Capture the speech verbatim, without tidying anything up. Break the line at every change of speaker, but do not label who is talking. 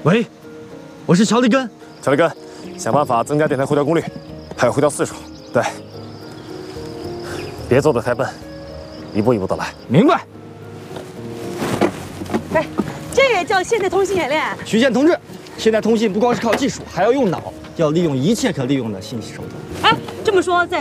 喂，我是乔立根。
乔立根，想办法增加电台回调功率，还有回调次数。对，别做的太笨，一步一步的来。
明白。
哎，这也叫现代通信演练？
徐健同志，现代通信不光是靠技术，还要用脑，要利用一切可利用的信息手段。
哎，这么说在。